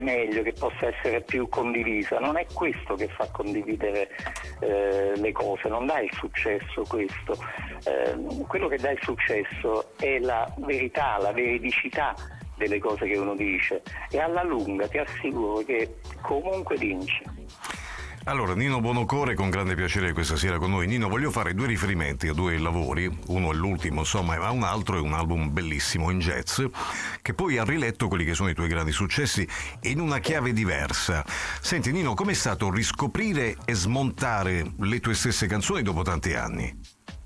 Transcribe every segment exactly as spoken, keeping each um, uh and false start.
meglio, che possa essere più condivisa. Non è questo che fa condividere eh, le cose, non dà il successo questo. Eh, quello che dà il successo è la verità, la veridicità delle cose che uno dice, e alla lunga ti assicuro che comunque vince. Allora, Nino Buonocore, con grande piacere questa sera con noi. Nino, voglio fare due riferimenti a due lavori, uno è l'ultimo, insomma, ma un altro è un album bellissimo in jazz, che poi ha riletto quelli che sono i tuoi grandi successi in una chiave diversa. Senti Nino, com'è stato riscoprire e smontare le tue stesse canzoni dopo tanti anni?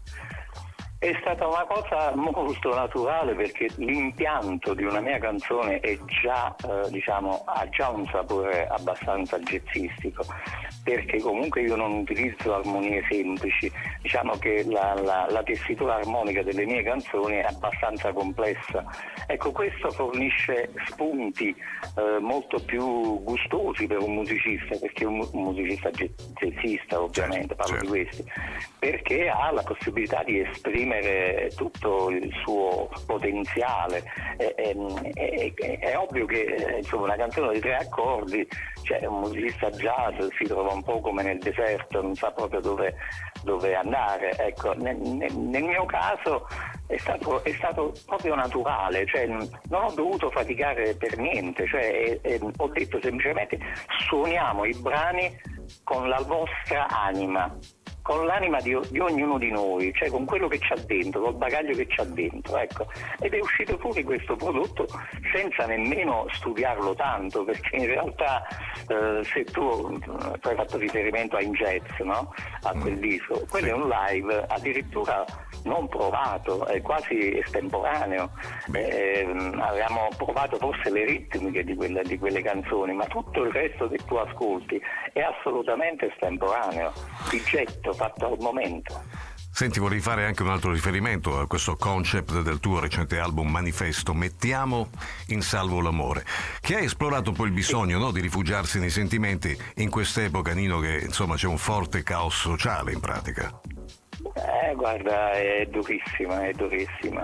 È stata una cosa molto naturale, perché l'impianto di una mia canzone è già, eh, diciamo, ha già un sapore abbastanza jazzistico, perché comunque io non utilizzo armonie semplici, diciamo che la, la, la tessitura armonica delle mie canzoni è abbastanza complessa. Ecco, questo fornisce spunti eh, molto più gustosi per un musicista, perché un, un musicista jazzista, ovviamente, parlo certo. di questi, perché ha la possibilità di esprimere tutto il suo potenziale. È, è, è, è ovvio che insomma una canzone di tre accordi, cioè un musicista jazz si trova un po' come nel deserto, non sa proprio dove, dove andare. Ecco, nel, nel, nel mio caso è stato, è stato proprio naturale, cioè non ho dovuto faticare per niente, cioè, è, è, ho detto semplicemente: suoniamo i brani con la vostra anima, con l'anima di, di ognuno di noi, cioè con quello che c'ha dentro, col bagaglio che c'ha dentro, ecco. Ed è uscito fuori questo prodotto senza nemmeno studiarlo tanto, perché in realtà eh, se tu, tu hai fatto riferimento a In Jazz, no? A quel disco, quello è un live addirittura non provato, è quasi estemporaneo. Eh, avevamo provato forse le ritmiche di quelle, di quelle canzoni, ma tutto il resto che tu ascolti è assolutamente estemporaneo, di getto, fatto al momento. Senti, vorrei fare anche un altro riferimento a questo concept del tuo recente album Manifesto, Mettiamo in salvo l'amore, che ha esplorato poi il bisogno, no, di rifugiarsi nei sentimenti in quest'epoca, Nino, che insomma c'è un forte caos sociale in pratica. Eh, guarda, è durissima, è durissima.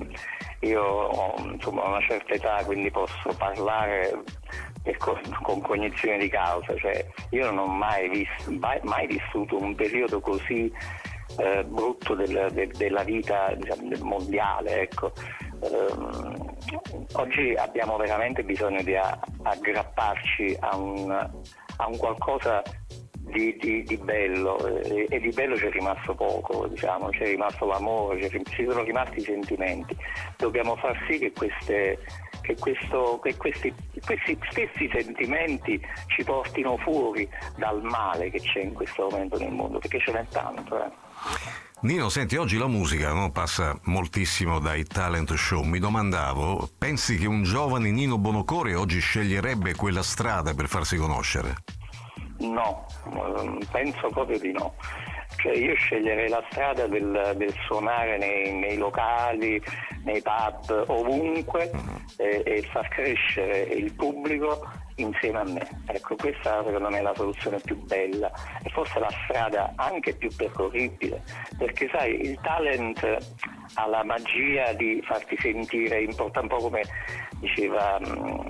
Io ho insomma una certa età, quindi posso parlare con, con cognizione di causa, cioè io non ho mai visto, mai, mai vissuto un periodo così eh, brutto del, de, della vita, diciamo, mondiale, ecco. Um, oggi abbiamo veramente bisogno di a, aggrapparsi a un, a un qualcosa Di, di, di bello, e, e di bello c'è rimasto poco, diciamo, c'è rimasto l'amore, c'è, ci sono rimasti i sentimenti. Dobbiamo far sì che queste che, questo, che questi, questi stessi sentimenti ci portino fuori dal male che c'è in questo momento nel mondo, perché ce n'è tanto. Eh. Nino, senti, oggi la musica, no, passa moltissimo dai talent show. Mi domandavo, pensi che un giovane Nino Buonocore oggi sceglierebbe quella strada per farsi conoscere? No, penso proprio di no. Cioè io sceglierei la strada del, del suonare nei, nei locali, nei pub, ovunque, e, e far crescere il pubblico insieme a me. Ecco, questa secondo me è la soluzione più bella e forse la strada anche più percorribile, perché sai, il talent ha la magia di farti sentire importante, un po' come diceva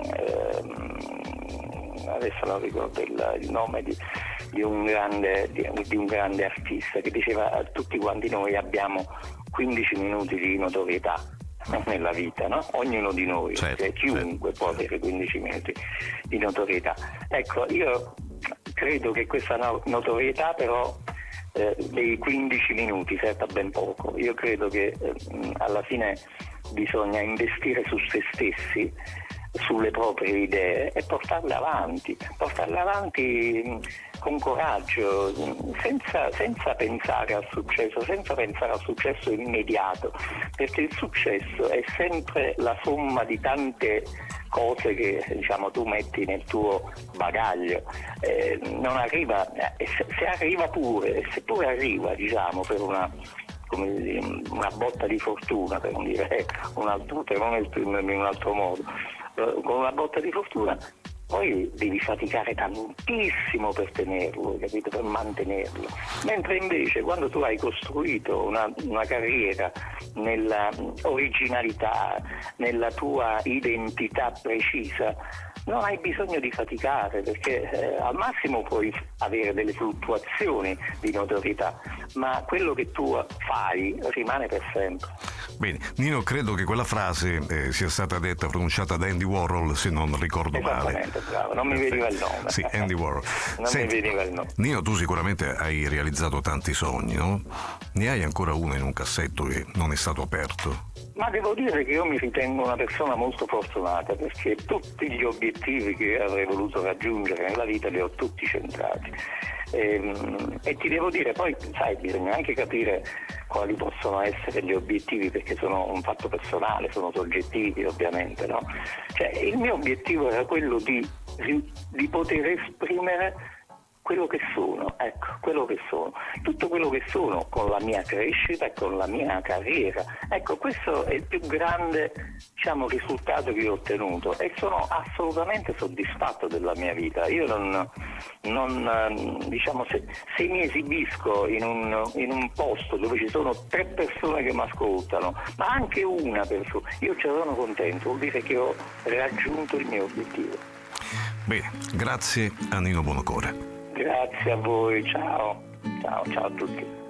ehm, adesso non ricordo il, il nome di, di, un grande, di, di un grande artista, che diceva: tutti quanti noi abbiamo quindici minuti di notorietà nella vita, no? Ognuno di noi, certo, cioè, chiunque certo, può avere quindici minuti di notorietà. Ecco, io credo che questa no- notorietà però eh, dei quindici minuti serva ben poco. Io credo che eh, alla fine bisogna investire su se stessi, sulle proprie idee e portarle avanti, portarle avanti con coraggio, senza, senza pensare al successo, senza pensare al successo immediato, perché il successo è sempre la somma di tante cose che, diciamo, tu metti nel tuo bagaglio. Eh, non arriva, eh, se, se arriva pure, seppure arriva, diciamo, per una come dire, una botta di fortuna, per non dire un altro, per non esprimermi in un altro modo, con una botta di fortuna poi devi faticare tantissimo per tenerlo, capito? Per mantenerlo. Mentre invece quando tu hai costruito una, una carriera nella originalità, nella tua identità precisa, non hai bisogno di faticare, perché eh, al massimo puoi avere delle fluttuazioni di notorietà, ma quello che tu fai rimane per sempre. Bene, Nino, credo che quella frase eh, sia stata detta, pronunciata da Andy Warhol, se non ricordo male. Esattamente, bravo, non mi veniva il nome. Sì, Andy Warhol. non Senti, mi veniva il nome. Nino, tu sicuramente hai realizzato tanti sogni, no? Ne hai ancora uno in un cassetto che non è stato aperto? Ma devo dire che io mi ritengo una persona molto fortunata, perché tutti gli obiettivi che avrei voluto raggiungere nella vita li ho tutti centrati. E, e ti devo dire, poi sai, bisogna anche capire quali possono essere gli obiettivi, perché sono un fatto personale, sono soggettivi ovviamente, no? Cioè, il mio obiettivo era quello di, di poter esprimere quello che sono, ecco, quello che sono, tutto quello che sono con la mia crescita e con la mia carriera. Ecco, questo è il più grande, diciamo, risultato che ho ottenuto e sono assolutamente soddisfatto della mia vita. Io non, non diciamo, se, se mi esibisco in un, in un posto dove ci sono tre persone che mi ascoltano, ma anche una persona, io ci sono contento, vuol dire che ho raggiunto il mio obiettivo. Bene, grazie a Nino Buonocore. Grazie a voi, ciao, ciao, ciao a tutti.